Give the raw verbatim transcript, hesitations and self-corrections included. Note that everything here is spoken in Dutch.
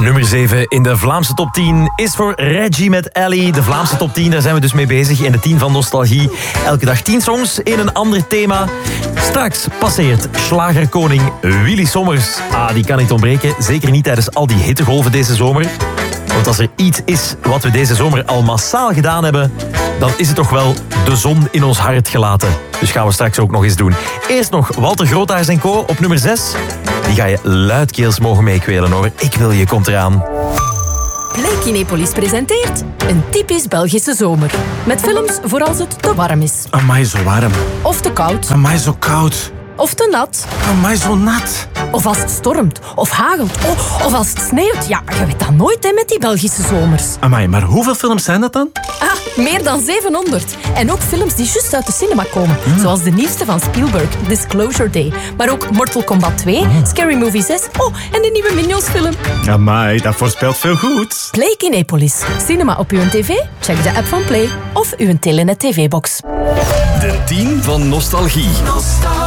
Nummer zeven in de Vlaamse top tien is voor Reggie met Ellie. De Vlaamse top tien, daar zijn we dus mee bezig in de tien van Nostalgie. Elke dag tien songs in een ander thema. Straks passeert slagerkoning Willy Sommers. Ah, die kan niet ontbreken. Zeker niet tijdens al die hittegolven deze zomer. Want als er iets is wat we deze zomer al massaal gedaan hebben, dan is het toch wel de zon in ons hart gelaten. Dus gaan we straks ook nog eens doen. Eerst nog Walter Grootaars en Co. op nummer zes. Die ga je luidkeels mogen meekwelen hoor. Ik wil je, komt eraan. Play Kinepolis presenteert een typisch Belgische zomer. Met films voor als het te warm is. Amai, zo warm. Of te koud. Amai, zo koud. Of te nat. Amai, zo nat. Of als het stormt. Of hagelt. Oh, of als het sneeuwt. Ja, je weet dat nooit hè, met die Belgische zomers. Amai, maar hoeveel films zijn dat dan? Ah, meer dan zevenhonderd. En ook films die juist uit de cinema komen. Mm. Zoals de nieuwste van Spielberg, Disclosure Day. Maar ook Mortal Kombat twee, mm. Scary Movie zes. Oh, en de nieuwe Minions film. Amai, dat voorspelt veel goeds. Play Kinepolis. Cinema op uw tv? Check de app van Play. Of uw Telenet tv-box. De tien van Nostalgie.